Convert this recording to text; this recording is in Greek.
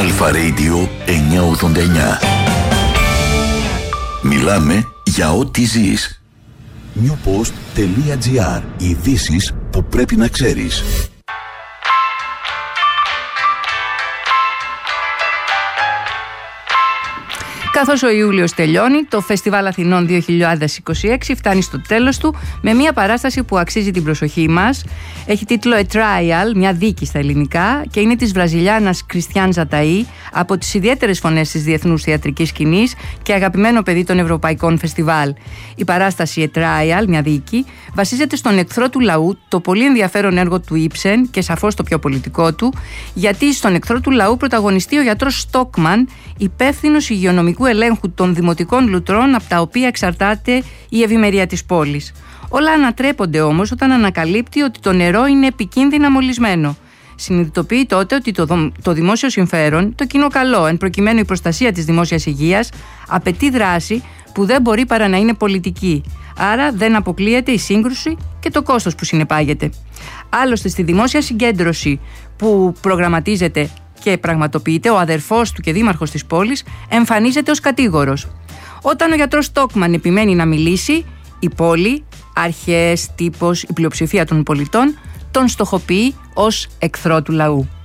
Αλφα Radio 989. Μιλάμε για ό,τι ζεις. newpost.gr. Ειδήσεις που πρέπει να ξέρεις. Καθώς ο Ιούλιος τελειώνει, το Φεστιβάλ Αθηνών 2026 φτάνει στο τέλος του με μια παράσταση που αξίζει την προσοχή μας. Έχει τίτλο A Trial, μια δίκη στα ελληνικά, και είναι της Βραζιλιάνας Κριστιάν Ζαταΐ, από τις ιδιαίτερες φωνές της διεθνούς θεατρικής σκηνής και αγαπημένο παιδί των ευρωπαϊκών φεστιβάλ. Η παράσταση A Trial, μια δίκη, βασίζεται στον Εχθρό του Λαού, το πολύ ενδιαφέρον έργο του Ήψεν και σαφώς το πιο πολιτικό του, γιατί στον Εχθρό του Λαού πρωταγωνιστεί ο γιατρός Στόκμαν, υπεύθυνος υγειονομικού ελέγχου των δημοτικών λουτρών από τα οποία εξαρτάται η ευημερία της πόλης. Όλα ανατρέπονται όμως όταν ανακαλύπτει ότι το νερό είναι επικίνδυνα μολυσμένο. Συνειδητοποιεί τότε ότι το δημόσιο συμφέρον, το κοινό καλό, εν προκειμένου η προστασία της δημόσιας υγείας, απαιτεί δράση που δεν μπορεί παρά να είναι πολιτική. Άρα δεν αποκλείεται η σύγκρουση και το κόστος που συνεπάγεται. Άλλωστε, στη δημόσια συγκέντρωση που προγραμματίζεται και πραγματοποιείται, ο αδερφός του και δήμαρχος της πόλης εμφανίζεται ως κατήγορος. Όταν ο γιατρός Στόκμαν επιμένει να μιλήσει, η πόλη, αρχές, τύπος, η πλειοψηφία των πολιτών τον στοχοποιεί ως εχθρό του λαού.